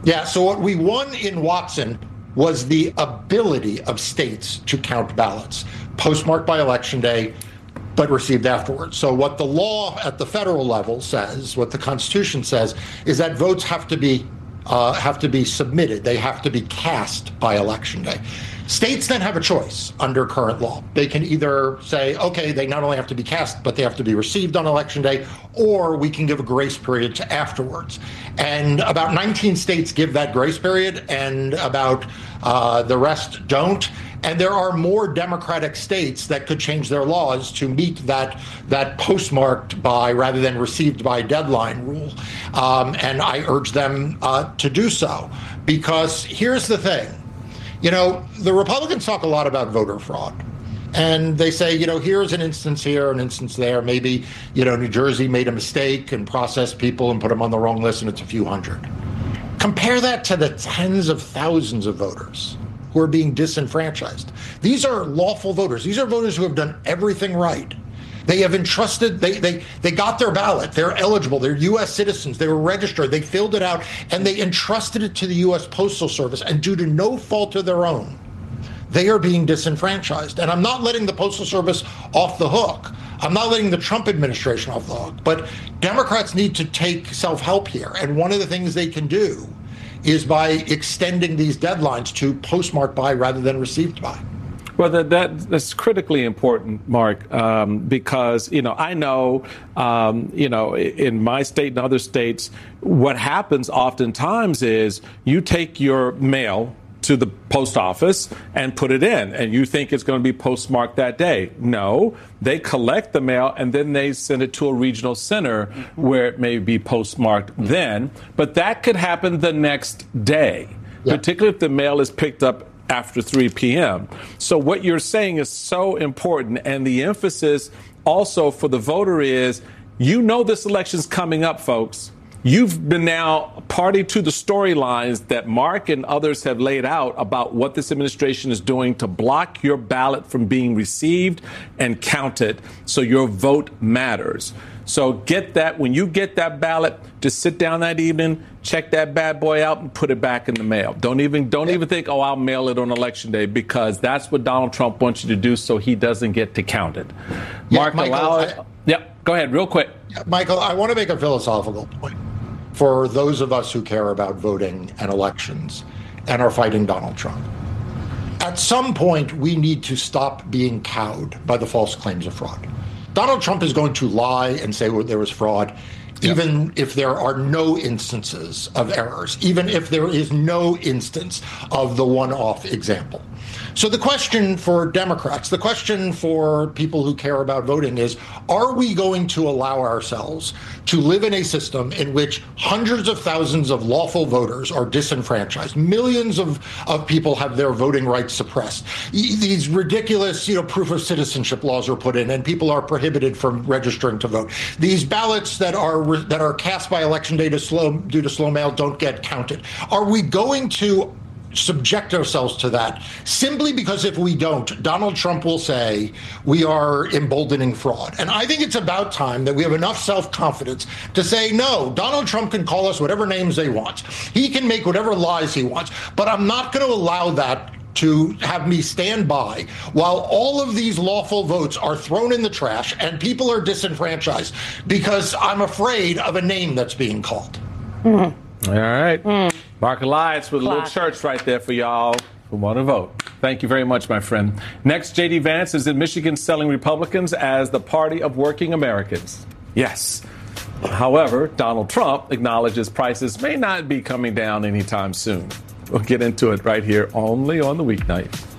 Yeah, so what we won in Watson was the ability of states to count ballots, postmarked by Election Day, but received afterwards. So what the law at the federal level says, what the Constitution says, is that votes have to be submitted. They have to be cast by Election Day. States then have a choice under current law. They can either say, okay, they not only have to be cast, but they have to be received on Election Day, or we can give a grace period to afterwards. And about 19 states give that grace period, and about the rest don't. And there are more Democratic states that could change their laws to meet that postmarked by rather than received by deadline rule. And I urge them to do so, because here's the thing. You know, the Republicans talk a lot about voter fraud. And they say, you know, here's an instance here, an instance there. Maybe, you know, New Jersey made a mistake and processed people and put them on the wrong list, and it's a few hundred. Compare that to the tens of thousands of voters who are being disenfranchised. These are lawful voters. These are voters who have done everything right. They have entrusted, they got their ballot. They're eligible. They're U.S. citizens. They were registered. They filled it out, and they entrusted it to the U.S. Postal Service. And due to no fault of their own, they are being disenfranchised. And I'm not letting the Postal Service off the hook. I'm not letting the Trump administration off the hook. But Democrats need to take self-help here. And one of the things they can do is by extending these deadlines to postmarked by rather than received by. Well, that's critically important, Mark, because, you know, I know, you know, in my state and other states, what happens oftentimes is you take your mail to the post office and put it in, and you think it's going to be postmarked that day. No, they collect the mail and then they send it to a regional center where it may be postmarked then. But that could happen the next day, particularly if the mail is picked up after 3 p.m. So what you're saying is so important. And the emphasis also for the voter is, you know, this election's coming up, folks. You've been now party to the storylines that Mark and others have laid out about what this administration is doing to block your ballot from being received and counted, so your vote matters. So get that. When you get that ballot, just sit down that evening, check that bad boy out, and put it back in the mail. Don't even think, oh, I'll mail it on Election Day, because that's what Donald Trump wants you to do, so he doesn't get to count it. Mark, Michael, go ahead, real quick. Michael, I want to make a philosophical point for those of us who care about voting and elections and are fighting Donald Trump. At some point, we need to stop being cowed by the false claims of fraud. Donald Trump is going to lie and say there was fraud, even if there are no instances of errors, even if there is no instance of the one-off example. So the question for Democrats, the question for people who care about voting is, are we going to allow ourselves to live in a system in which hundreds of thousands of lawful voters are disenfranchised? Millions of people have their voting rights suppressed. These ridiculous, proof of citizenship laws are put in, and people are prohibited from registering to vote. These ballots that are cast by Election Day due to slow mail don't get counted. Are we going to subject ourselves to that simply because if we don't, Donald Trump will say we are emboldening fraud? And I think it's about time that we have enough self-confidence to say, no, Donald Trump can call us whatever names they want. He can make whatever lies he wants, but I'm not going to allow that to have me stand by while all of these lawful votes are thrown in the trash and people are disenfranchised because I'm afraid of a name that's being called. Mm-hmm. All right. Mark Elias with a little church right there for y'all who want to vote. Thank you very much, my friend. Next, J.D. Vance is in Michigan selling Republicans as the party of working Americans. Yes. However, Donald Trump acknowledges prices may not be coming down anytime soon. We'll get into it right here only on the weeknight.